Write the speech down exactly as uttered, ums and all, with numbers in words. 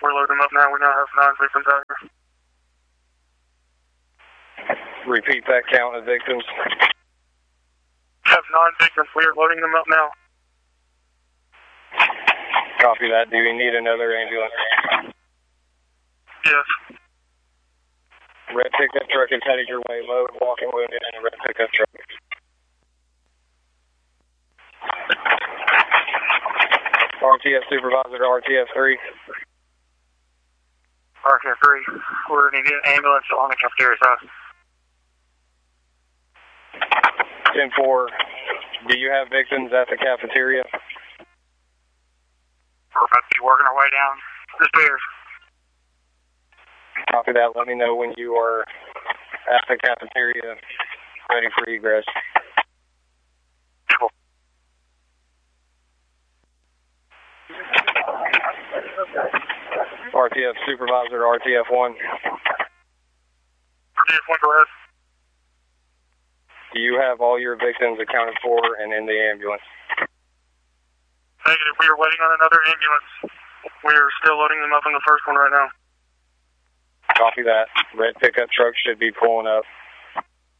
we're loading them up now. We now have nine victims out here. Repeat that count of victims. Have nine victims. We are loading them up now. Copy that. Do you need another ambulance? Yes. Red pickup truck is headed your way. Load walking wounded in a red pickup truck. R T F supervisor to R T F three. R T F three. We're going to get an ambulance on the cafeteria side. ten four, do you have victims at the cafeteria? We're about to be working our way down the stairs. Copy that. Let me know when you are at the cafeteria, ready for egress. Cool. R T F supervisor to R T F one. R T F one, go ahead. Do you have all your victims accounted for and in the ambulance? Negative. We are waiting on another ambulance. We are still loading them up in the first one right now. Copy that. Red pickup truck should be pulling up.